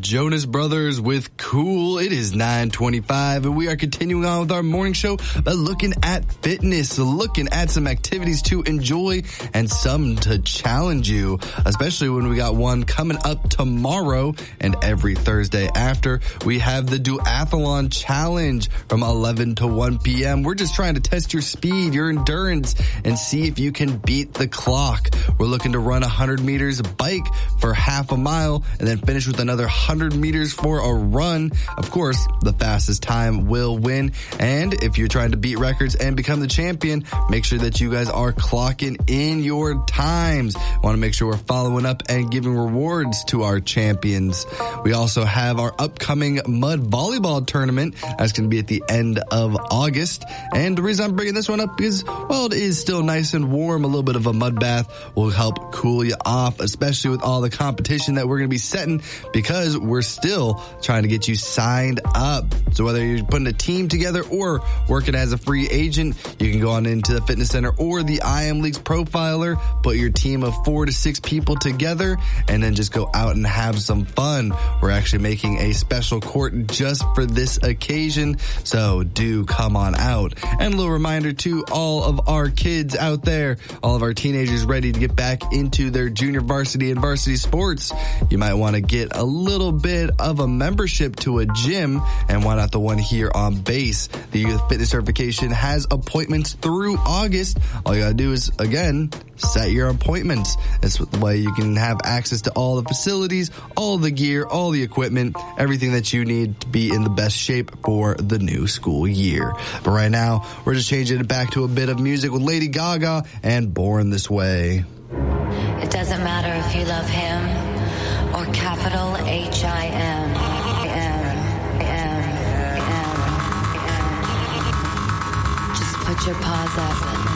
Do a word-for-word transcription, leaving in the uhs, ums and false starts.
Jonas Brothers with Cool. It is nine twenty-five, and we are continuing on with our morning show by looking at fitness, looking at some activities to enjoy and some to challenge you, especially when we got one coming up tomorrow and every Thursday after. We have the Duathlon Challenge from eleven to one p.m. We're just trying to test your speed, your endurance, and see if you can beat the clock. We're looking to run one hundred meters bike for half a mile and then finish with another one hundred meters for a run. Of course, the fastest time will win. And if you're trying to beat records and become the champion, make sure that you guys are clocking in your times. Want to make sure we're following up and giving rewards to our champions. We also have our upcoming mud volleyball tournament. That's going to be at the end of August. And the reason I'm bringing this one up is, well, it is still nice and warm. A little bit of a mud bath will help cool you off, especially with all the competition that we're going to be setting, because we're still trying to get you signed up. So whether you're putting a team together or working as a free agent, you can go on into the fitness center or the I Am Leagues Profiler, put your team of four to six people together, and then just go out and have some fun. We're actually making a special court just for this occasion, so do come on out. And a little reminder to all of our kids out there, all of our teenagers ready to get back into their junior varsity and varsity sports, you might want to get a little bit of a membership to a gym, and why not the one here on base? The Youth Fitness Certification has appointments through August. All you gotta do is, again, set your appointments. That's the way you can have access to all the facilities, all the gear, all the equipment, everything that you need to be in the best shape for the new school year. But right now, we're just changing it back to a bit of music with Lady Gaga and Born This Way. It doesn't matter if you love him or capital H I M. M, M, M, M. Just put your paws up.